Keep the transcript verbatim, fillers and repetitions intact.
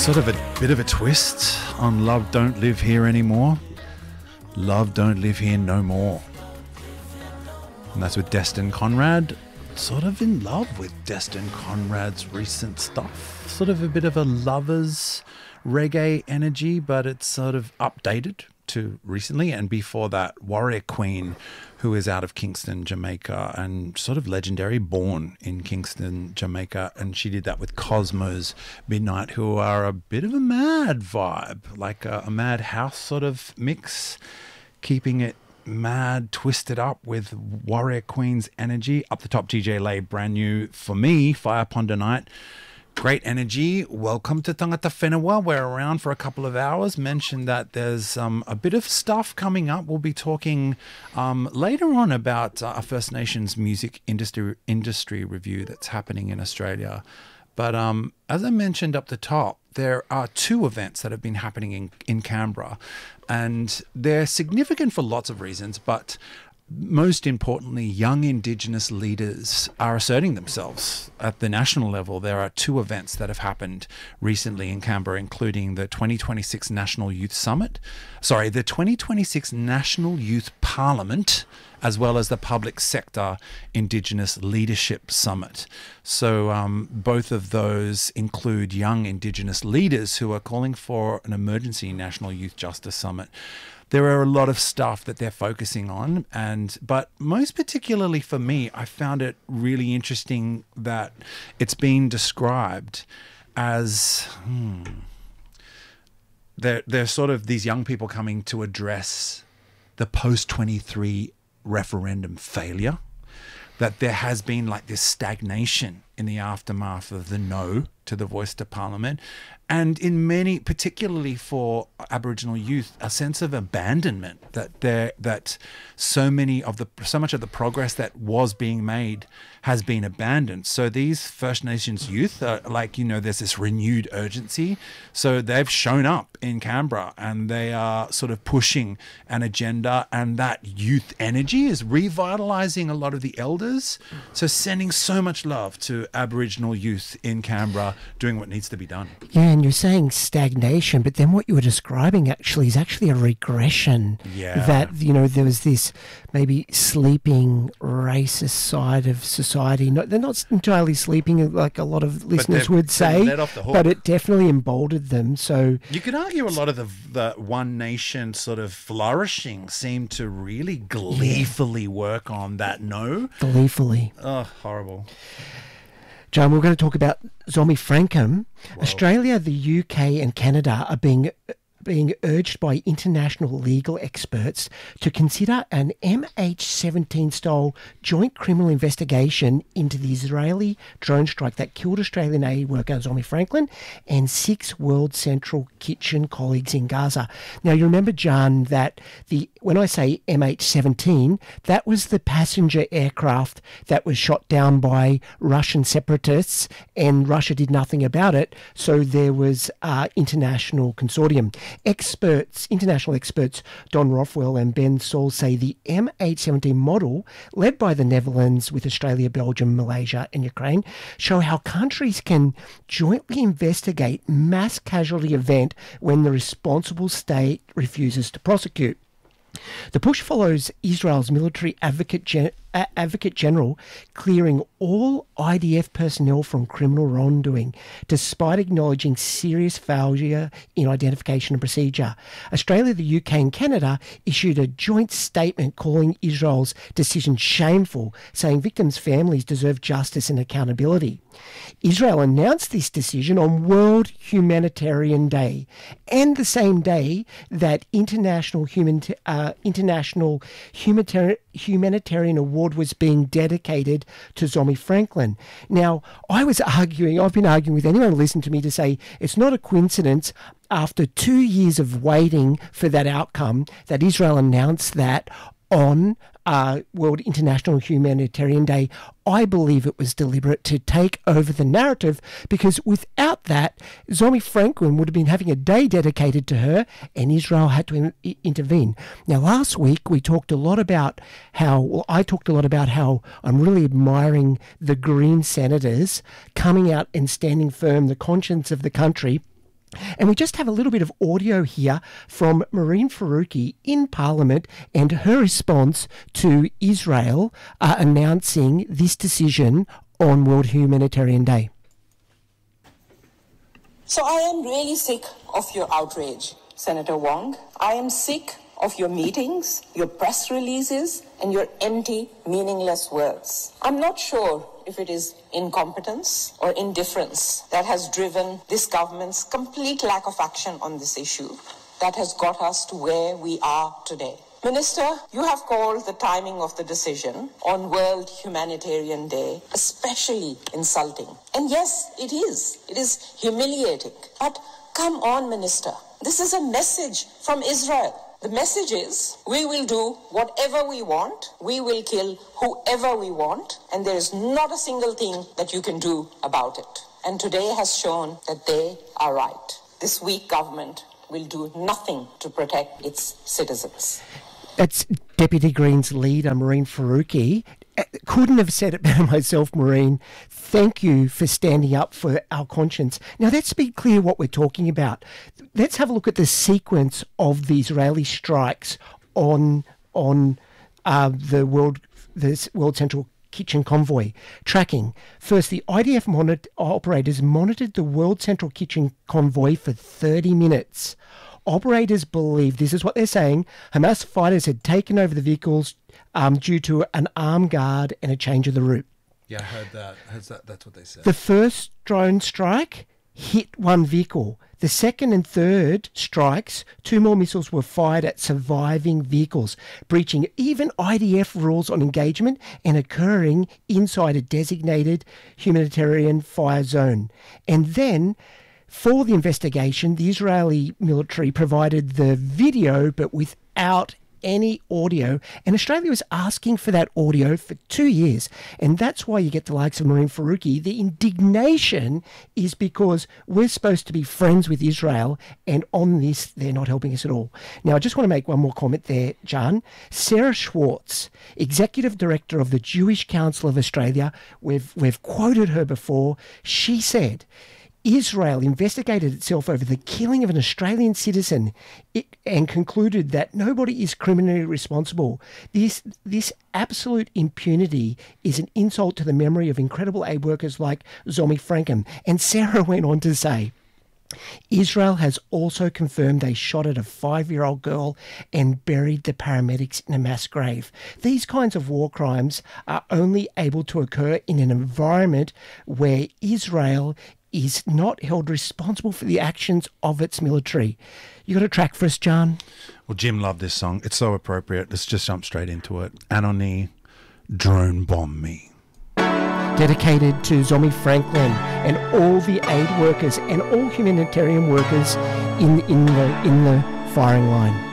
Sort of a bit of a twist on Love Don't Live Here Anymore. Love Don't Live Here No More. And that's with Destin Conrad. Sort of in love with Destin Conrad's recent stuff. Sort of a bit of a lover's reggae energy, but it's sort of updated to recently. And before that, Warrior Queen, who is out of Kingston, Jamaica, and sort of legendary, born in Kingston, Jamaica. And she did that with Cosmos Midnight, who are a bit of a mad vibe, like a, a mad house sort of mix, keeping it mad, twisted up with Warrior Queen's energy. Up the top, T J Lay, brand new for me, Fire Ponder Night. Great energy. Welcome to Tangata Whenua. We're around for a couple of hours. Mentioned that there's um, a bit of stuff coming up. We'll be talking um, later on about uh, a First Nations music industry industry review that's happening in Australia. But um, as I mentioned up the top, there are two events that have been happening in, in Canberra, and they're significant for lots of reasons, but most importantly, young Indigenous leaders are asserting themselves at the national level. There are two events that have happened recently in Canberra, including the twenty twenty-six National Youth Summit, sorry, the twenty twenty-six National Youth Parliament, as well as the Public Sector Indigenous Leadership Summit. So um, both of those include young Indigenous leaders who are calling for an emergency National Youth Justice Summit. There are a lot of stuff that they're focusing on, and but most particularly for me, I found it really interesting that it's been described as hmm, they're, they're sort of these young people coming to address the post twenty-three referendum failure, that there has been like this stagnation in the aftermath of the no to the Voice to Parliament, and in many, particularly for Aboriginal youth, a sense of abandonment that there that so many of the so much of the progress that was being made has been abandoned. So these First Nations youth are like, you know, there's this renewed urgency. So they've shown up in Canberra and they are sort of pushing an agenda, and that youth energy is revitalizing a lot of the elders. So sending so much love to Aboriginal youth in Canberra doing what needs to be done. Yeah, and you're saying stagnation, but then what you were describing actually is actually a regression. Yeah. That, you know, there was this maybe sleeping racist side of society. No, they're not entirely sleeping like a lot of listeners would say, let off the hook. But it definitely emboldened them. So you could argue a lot of the, the One Nation sort of flourishing seemed to really gleefully yeah. work on that no. Gleefully. Oh, horrible. John, we're going to talk about Zomi Frankum. Whoa. Australia, the U K and Canada are being being urged by international legal experts to consider an M H seventeen style joint criminal investigation into the Israeli drone strike that killed Australian aid worker Zomi Franklin and six World Central Kitchen colleagues in Gaza. Now, you remember, John, that the when I say M H seventeen, that was the passenger aircraft that was shot down by Russian separatists, and Russia did nothing about it, so there was uh, international consortium. Experts, international experts Don Rothwell and Ben Saul say the M H seventeen model, led by the Netherlands with Australia, Belgium, Malaysia and Ukraine, show how countries can jointly investigate mass casualty event when the responsible state refuses to prosecute. The push follows Israel's military advocate, gen- uh, advocate general clearing all I D F personnel from criminal wrongdoing, despite acknowledging serious failure in identification and procedure. Australia, the U K and Canada issued a joint statement calling Israel's decision shameful, saying victims' families deserve justice and accountability. Israel announced this decision on World Humanitarian Day, and the same day that International Human uh, International Humanitarian Humanitarian Award was being dedicated to Zomi Franklin. Now, I was arguing, I've been arguing with anyone who listened to me to say it's not a coincidence after two years of waiting for that outcome that Israel announced that on uh, World International Humanitarian Day. I believe it was deliberate to take over the narrative, because without that, Zomi Franklin would have been having a day dedicated to her, and Israel had to in- intervene. Now, last week we talked a lot about how, well, I talked a lot about how I'm really admiring the Green senators coming out and standing firm, the conscience of the country, And we just have a little bit of audio here from Mehreen Faruqi in Parliament and her response to Israel uh, announcing this decision on World Humanitarian Day. So I am really sick of your outrage, Senator Wong. I am sick of your meetings, your press releases, and your empty, meaningless words. I'm not sure if it is incompetence or indifference that has driven this government's complete lack of action on this issue that has got us to where we are today. Minister, you have called the timing of the decision on World Humanitarian Day especially insulting. And yes, it is. It is humiliating. But come on, Minister. This is a message from Israel. The message is, we will do whatever we want, we will kill whoever we want, and there is not a single thing that you can do about it. And today has shown that they are right. This weak government will do nothing to protect its citizens. That's Deputy Greens leader, Mehreen Faruqi. Couldn't have said it better myself, Mehreen. Thank you for standing up for our conscience. Now, let's be clear what we're talking about. Let's have a look at the sequence of the Israeli strikes on on uh, the World the World Central Kitchen Convoy. Tracking. First, the I D F monitor, operators monitored the World Central Kitchen Convoy for thirty minutes. Operators believe, this is what they're saying, Hamas fighters had taken over the vehicles um, due to an armed guard and a change of the route. Yeah, I heard that. Heard that. That's what they said. The first drone strike hit one vehicle. The second and third strikes, two more missiles were fired at surviving vehicles, breaching even I D F rules on engagement and occurring inside a designated humanitarian fire zone. And then, for the investigation, the Israeli military provided the video, but without any audio. And Australia was asking for that audio for two years. And that's why you get the likes of Mehreen Faruqi. The indignation is because we're supposed to be friends with Israel, and on this, they're not helping us at all. Now, I just want to make one more comment there, John. Sarah Schwartz, Executive Director of the Jewish Council of Australia, we've, we've quoted her before. She said, Israel investigated itself over the killing of an Australian citizen it, and concluded that nobody is criminally responsible. This, this absolute impunity is an insult to the memory of incredible aid workers like Zomi Franken. And Sarah went on to say, Israel has also confirmed they shot at a five-year-old girl and buried the paramedics in a mass grave. These kinds of war crimes are only able to occur in an environment where Israel is not held responsible for the actions of its military. You got a track for us, John? Well, Jim loved this song. It's so appropriate. Let's just jump straight into it. Anony, Drone Bomb Me. Dedicated to Zomi Franklin and all the aid workers and all humanitarian workers in, in, the, in the firing line.